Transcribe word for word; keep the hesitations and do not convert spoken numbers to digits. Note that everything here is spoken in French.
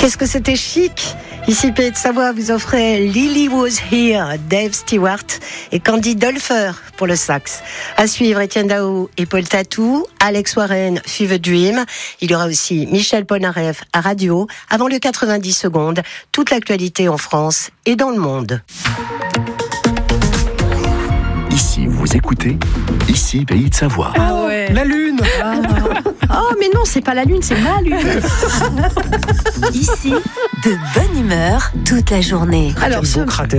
Qu'est-ce que c'était chic. Ici, Pays de Savoie vous offrait Lily Was Here, Dave Stewart et Candy Dolfer pour le sax. À suivre, Étienne Dao et Paul Tatou, Alex Warren, Fever Dream. Il y aura aussi Michel Polnareff à radio. Avant le quatre-vingt-dix secondes, toute l'actualité en France et dans le monde. Ici, vous écoutez, ici, Pays de Savoie. Ah ouais. La lune. Ah. Oh, mais non, c'est pas la lune, c'est ma lune. Ici, de bonne humeur toute la journée. Alors, Quel beau ce... cratère.